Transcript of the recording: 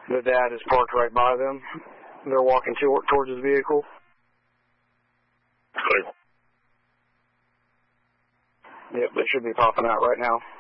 The dad is parked right by them. They're walking towards his vehicle. Okay. Yep, they should be popping out right now.